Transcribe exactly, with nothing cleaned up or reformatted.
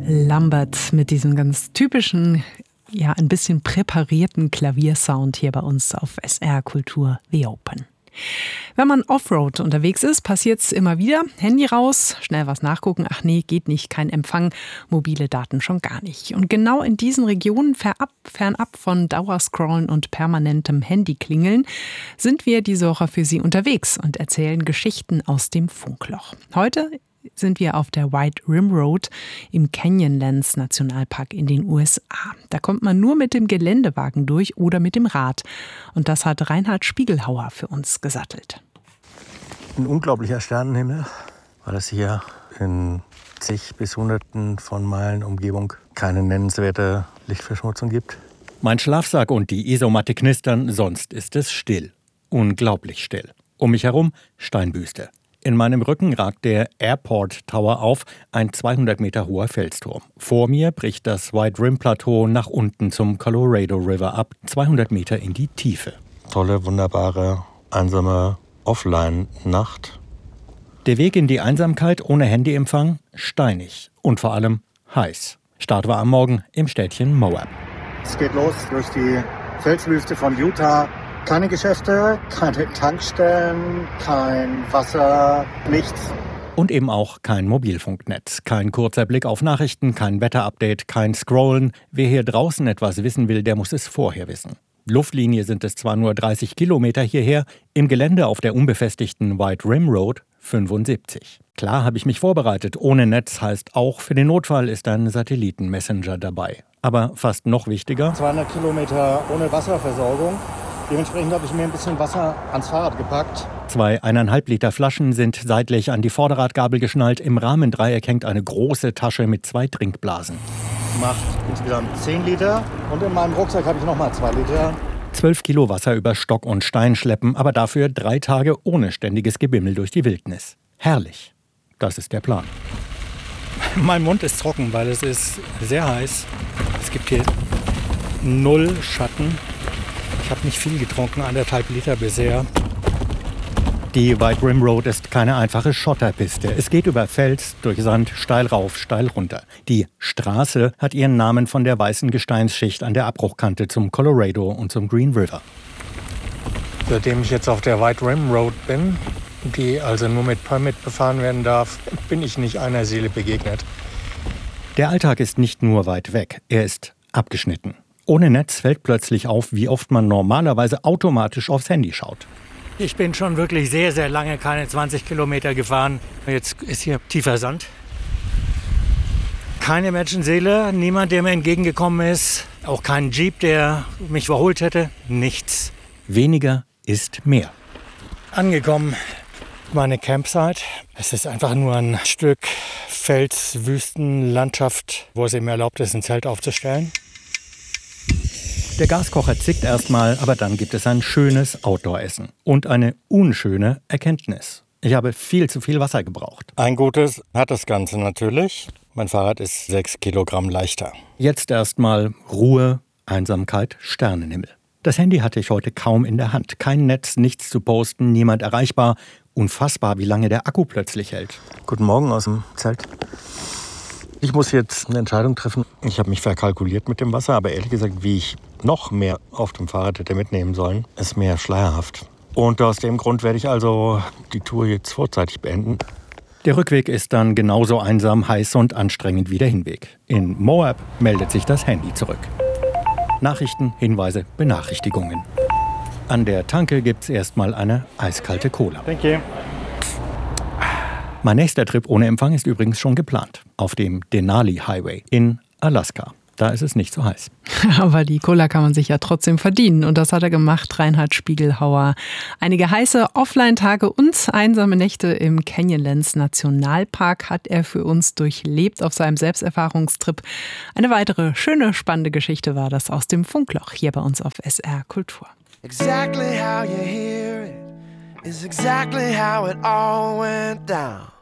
Lambert mit diesem ganz typischen, ja, ein bisschen präparierten Klaviersound hier bei uns auf S R Kultur The Open. Wenn man Offroad unterwegs ist, passiert es immer wieder. Handy raus, schnell was nachgucken. Ach nee, geht nicht, kein Empfang, mobile Daten schon gar nicht. Und genau in diesen Regionen, fernab, fernab von Dauerscrollen und permanentem Handyklingeln, sind wir diese Woche für Sie unterwegs und erzählen Geschichten aus dem Funkloch. Heute sind wir auf der White Rim Road im Canyonlands Nationalpark in den U S A. Da kommt man nur mit dem Geländewagen durch oder mit dem Rad. Und das hat Reinhard Spiegelhauer für uns gesattelt. Ein unglaublicher Sternenhimmel, weil es hier in zig bis hunderten von Meilen Umgebung keine nennenswerte Lichtverschmutzung gibt. Mein Schlafsack und die Isomatte knistern, sonst ist es still. Unglaublich still. Um mich herum Steinbüste. In meinem Rücken ragt der Airport Tower auf, ein zweihundert Meter hoher Felsturm. Vor mir bricht das White Rim Plateau nach unten zum Colorado River ab, zweihundert Meter in die Tiefe. Tolle, wunderbare, einsame Offline-Nacht. Der Weg in die Einsamkeit ohne Handyempfang, steinig und vor allem heiß. Start war am Morgen im Städtchen Moab. Es geht los durch die Felswüste von Utah. Keine Geschäfte, keine Tankstellen, kein Wasser, nichts. Und eben auch kein Mobilfunknetz, kein kurzer Blick auf Nachrichten, kein Wetterupdate, kein Scrollen. Wer hier draußen etwas wissen will, der muss es vorher wissen. Luftlinie sind es zwar nur dreißig Kilometer hierher, im Gelände auf der unbefestigten White Rim Road fünfundsiebzig. Klar habe ich mich vorbereitet. Ohne Netz heißt auch, für den Notfall ist ein Satellitenmessenger dabei. Aber fast noch wichtiger: zweihundert Kilometer ohne Wasserversorgung. Dementsprechend habe ich mir ein bisschen Wasser ans Fahrrad gepackt. Zwei eineinhalb Liter Flaschen sind seitlich an die Vorderradgabel geschnallt. Im Rahmendreieck hängt eine große Tasche mit zwei Trinkblasen. Macht insgesamt zehn Liter. Und in meinem Rucksack habe ich nochmal zwei Liter. Zwölf Kilo Wasser über Stock und Stein schleppen, aber dafür drei Tage ohne ständiges Gebimmel durch die Wildnis. Herrlich. Das ist der Plan. Mein Mund ist trocken, weil es ist sehr heiß. Es gibt hier null Schatten. Ich habe nicht viel getrunken, anderthalb Liter bisher. Die White Rim Road ist keine einfache Schotterpiste. Es geht über Fels, durch Sand, steil rauf, steil runter. Die Straße hat ihren Namen von der weißen Gesteinsschicht an der Abbruchkante zum Colorado und zum Green River. Seitdem ich jetzt auf der White Rim Road bin, die also nur mit Permit befahren werden darf, bin ich nicht einer Seele begegnet. Der Alltag ist nicht nur weit weg, er ist abgeschnitten. Ohne Netz fällt plötzlich auf, wie oft man normalerweise automatisch aufs Handy schaut. Ich bin schon wirklich sehr, sehr lange keine zwanzig Kilometer gefahren. Jetzt ist hier tiefer Sand. Keine Menschenseele, niemand, der mir entgegengekommen ist. Auch kein Jeep, der mich überholt hätte. Nichts. Weniger ist mehr. Angekommen, meine Campsite. Es ist einfach nur ein Stück Felswüstenlandschaft, wo es eben erlaubt ist, ein Zelt aufzustellen. Der Gaskocher zickt erstmal, aber dann gibt es ein schönes Outdoor-Essen. Und eine unschöne Erkenntnis. Ich habe viel zu viel Wasser gebraucht. Ein Gutes hat das Ganze natürlich. Mein Fahrrad ist sechs Kilogramm leichter. Jetzt erstmal Ruhe, Einsamkeit, Sternenhimmel. Das Handy hatte ich heute kaum in der Hand. Kein Netz, nichts zu posten, niemand erreichbar. Unfassbar, wie lange der Akku plötzlich hält. Guten Morgen aus dem Zelt. Ich muss jetzt eine Entscheidung treffen. Ich habe mich verkalkuliert mit dem Wasser, aber ehrlich gesagt, wie ich noch mehr auf dem Fahrrad hätte mitnehmen sollen, ist mir schleierhaft. Und aus dem Grund werde ich also die Tour jetzt vorzeitig beenden. Der Rückweg ist dann genauso einsam, heiß und anstrengend wie der Hinweg. In Moab meldet sich das Handy zurück. Nachrichten, Hinweise, Benachrichtigungen. An der Tanke gibt's erstmal eine eiskalte Cola. Danke. Mein nächster Trip ohne Empfang ist übrigens schon geplant. Auf dem Denali Highway in Alaska. Da ist es nicht so heiß. Aber die Cola kann man sich ja trotzdem verdienen. Und das hat er gemacht, Reinhard Spiegelhauer. Einige heiße Offline-Tage und einsame Nächte im Canyonlands Nationalpark hat er für uns durchlebt auf seinem Selbsterfahrungstrip. Eine weitere schöne, spannende Geschichte war das aus dem Funkloch hier bei uns auf S R Kultur. Exactly how you hear it is exactly how it all went down.